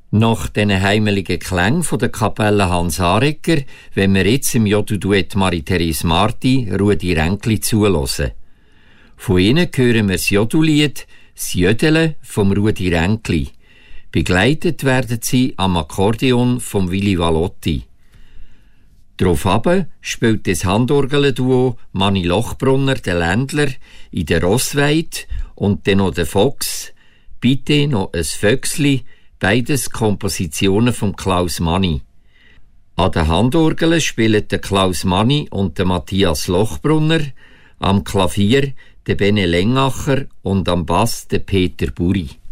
Nach den heimeligen Klängen von der Kapelle Hans Arecker, wenn wir jetzt im Jodelduett Marie-Therese Marti Rudi Ränkli zuhören. Von ihnen hören wir das Jodellied «Das Jödele» vom Rudi Ränkli. Begleitet werden sie am Akkordeon vom Willi Valotti. Daraufhin spielt das Handorgelduo Manni Lochbrunner, der Ländler, in der Rossweide und dann noch der Fox, «Bitte noch ein Vöchsli», beides Kompositionen von Klaus Manni. An der Handorgel spielen der Klaus Manni und der Matthias Lochbrunner, am Klavier der Bene Lengacher und am Bass der Peter Buri.